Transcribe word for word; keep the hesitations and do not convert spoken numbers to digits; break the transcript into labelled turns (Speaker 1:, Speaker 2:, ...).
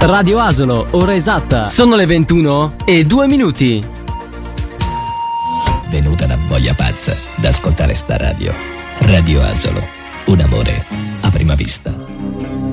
Speaker 1: Radio Asolo, ora esatta. Sono le ventuno e due minuti.
Speaker 2: Venuta una voglia pazza d'ascoltare sta radio. Radio Asolo, un amore a prima vista.